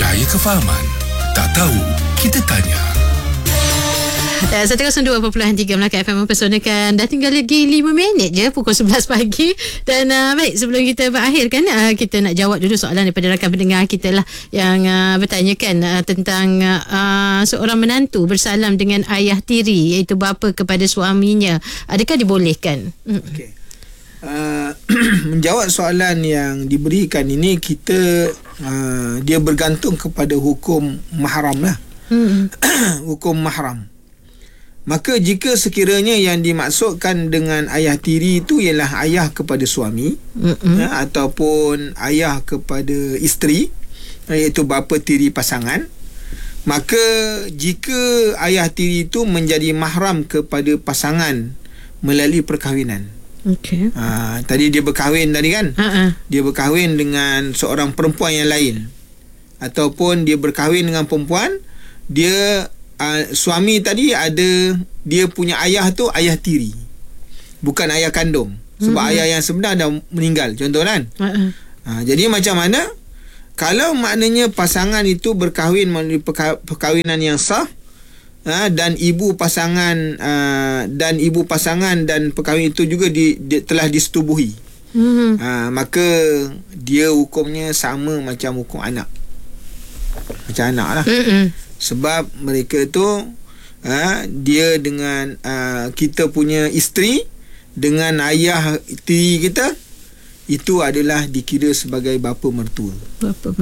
Cahaya kefahaman. Tak tahu, kita tanya. 102.3 Melaka FM mempersonakan. Dah tinggal lagi 5 minit je pukul 11 pagi. Dan baik, sebelum kita berakhirkan, kita nak jawab dulu soalan daripada rakan pendengar kita lah, yang bertanyakan tentang seorang menantu bersalam dengan ayah tiri, iaitu bapa kepada suaminya. Adakah dibolehkan? Okey. Menjawab soalan yang diberikan ini, kita dia bergantung kepada hukum mahram lah. Hukum mahram. Maka jika sekiranya yang dimaksudkan dengan ayah tiri itu ialah ayah kepada suami, ataupun ayah kepada isteri, iaitu bapa tiri pasangan, maka jika ayah tiri itu menjadi mahram kepada pasangan melalui perkahwinan. Okey. Tadi dia berkahwin tadi kan? Dia berkahwin dengan seorang perempuan yang lain, ataupun dia berkahwin dengan perempuan, dia suami tadi ada, dia punya ayah tu ayah tiri, bukan ayah kandung, sebab ayah yang sebenar dah meninggal, contoh kan. Jadi macam mana kalau maknanya pasangan itu berkahwin melalui perkahwinan yang sah, dan ibu pasangan dan perkahwinan itu juga telah disetubuhi, maka dia hukumnya sama macam hukum anak, macam anak lah. Sebab mereka tu dia dengan kita punya isteri dengan ayah tiri kita, itu adalah dikira sebagai bapa mertua.